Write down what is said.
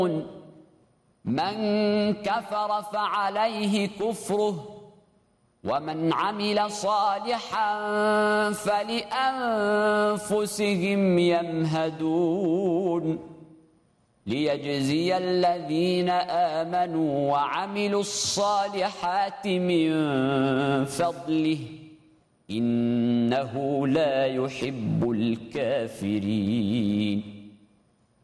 من كفر فعليه كفره ومن عمل صالحا فلأنفسهم يمهدون ليجزي الذين آمنوا وعملوا الصالحات من فضله إنه لا يحب الكافرين.